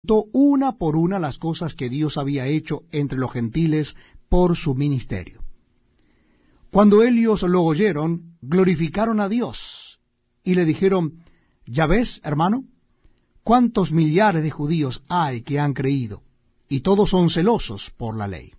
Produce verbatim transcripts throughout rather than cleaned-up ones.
manifestó una por una las cosas que Dios había hecho entre los gentiles por su ministerio. Cuando ellos lo oyeron, glorificaron a Dios, y le dijeron, ¿ya ves, hermano? ¿Cuántos millares de judíos hay que han creído? Y todos son celosos por la ley.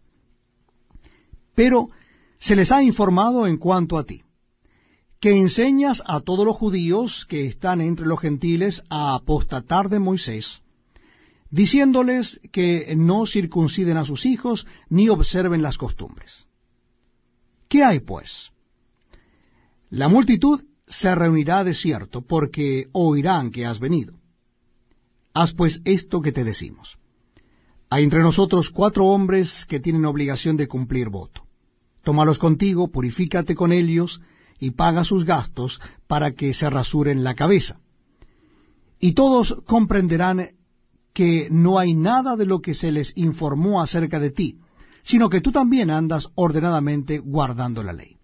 Pero se les ha informado en cuanto a ti, que enseñas a todos los judíos que están entre los gentiles a apostatar de Moisés, diciéndoles que no circunciden a sus hijos ni observen las costumbres. ¿Qué hay, pues? La multitud se reunirá de cierto, porque oirán que has venido. Haz pues esto que te decimos. Hay entre nosotros cuatro hombres que tienen obligación de cumplir voto. Tómalos contigo, purifícate con ellos, y paga sus gastos para que se rasuren la cabeza. Y todos comprenderán que no hay nada de lo que se les informó acerca de ti, sino que tú también andas ordenadamente guardando la ley.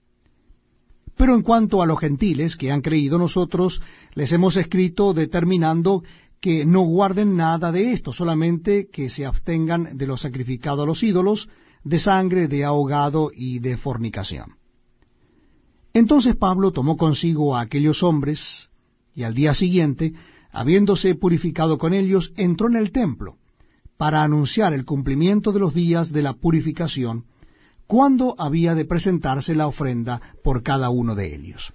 Pero en cuanto a los gentiles que han creído, nosotros les hemos escrito determinando que no guarden nada de esto, solamente que se abstengan de lo sacrificado a los ídolos, de sangre, de ahogado y de fornicación. Entonces Pablo tomó consigo a aquellos hombres, y al día siguiente, habiéndose purificado con ellos, entró en el templo, para anunciar el cumplimiento de los días de la purificación, cuando había de presentarse la ofrenda por cada uno de ellos.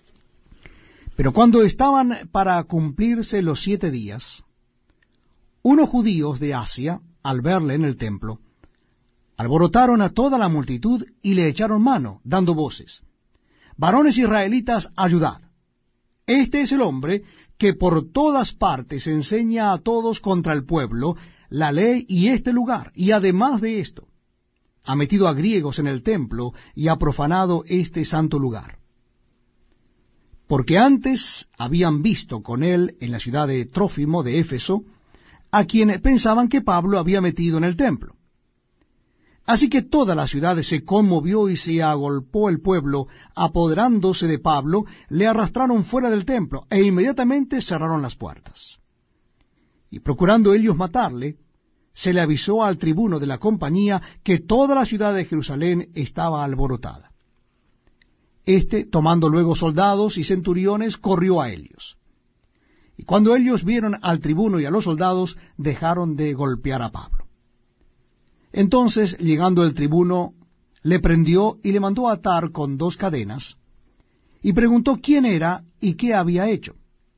Pero cuando estaban para cumplirse los siete días, unos judíos de Asia, al verle en el templo, alborotaron a toda la multitud y le echaron mano, dando voces: «Varones israelitas, ayudad. Este es el hombre que por todas partes enseña a todos contra el pueblo la ley y este lugar, y además de esto, ha metido a griegos en el templo y ha profanado este santo lugar». Porque antes habían visto con él en la ciudad de Trófimo de Éfeso, a quien pensaban que Pablo había metido en el templo. Así que toda la ciudad se conmovió y se agolpó el pueblo, apoderándose de Pablo, le arrastraron fuera del templo, e inmediatamente cerraron las puertas. Y procurando ellos matarle, se le avisó al tribuno de la compañía que toda la ciudad de Jerusalén estaba alborotada. Este, tomando luego soldados y centuriones, corrió a ellos. Y cuando ellos vieron al tribuno y a los soldados, dejaron de golpear a Pablo. Entonces, llegando el tribuno, le prendió y le mandó atar con dos cadenas, y preguntó quién era y qué había hecho.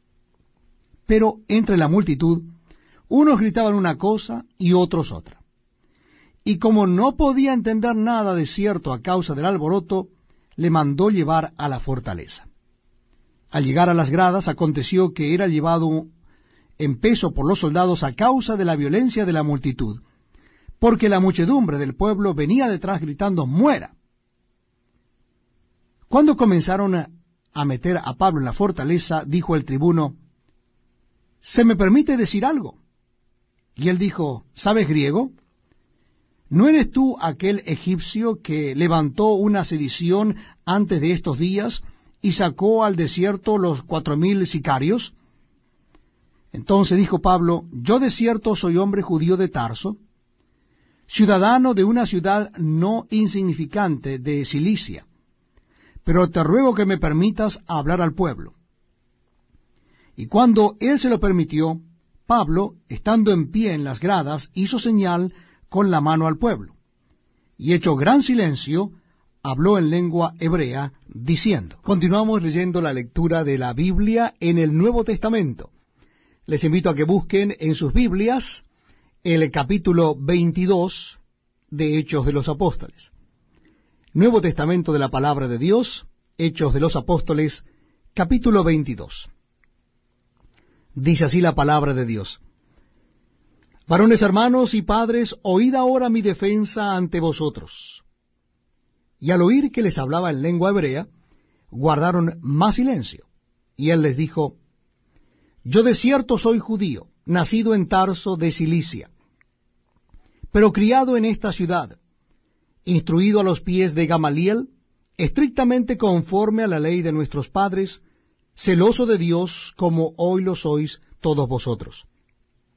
Pero entre la multitud, unos gritaban una cosa y otros otra. Y como no podía entender nada de cierto a causa del alboroto, le mandó llevar a la fortaleza. Al llegar a las gradas, aconteció que era llevado en peso por los soldados a causa de la violencia de la multitud, porque la muchedumbre del pueblo venía detrás gritando: «¡Muera!». Cuando comenzaron a, a meter a Pablo en la fortaleza, dijo el tribuno: «¿Se me permite decir algo?». Y él dijo: «¿Sabes griego? ¿No eres tú aquel egipcio que levantó una sedición antes de estos días y sacó al desierto los cuatro mil sicarios?». Entonces dijo Pablo: «Yo de cierto soy hombre judío de Tarso, ciudadano de una ciudad no insignificante de Cilicia, pero te ruego que me permitas hablar al pueblo». Y cuando él se lo permitió, Pablo, estando en pie en las gradas, hizo señal con la mano al pueblo, y hecho gran silencio, habló en lengua hebrea, diciendo. Continuamos leyendo la lectura de la Biblia en el Nuevo Testamento. Les invito a que busquen en sus Biblias el capítulo veintidós de Hechos de los Apóstoles. Nuevo Testamento de la Palabra de Dios, Hechos de los Apóstoles, capítulo veintidós. Dice así la palabra de Dios: «Varones hermanos y padres, oíd ahora mi defensa ante vosotros». Y al oír que les hablaba en lengua hebrea, guardaron más silencio. Y él les dijo: «Yo de cierto soy judío, nacido en Tarso de Cilicia, pero criado en esta ciudad, instruido a los pies de Gamaliel, estrictamente conforme a la ley de nuestros padres, celoso de Dios como hoy lo sois todos vosotros.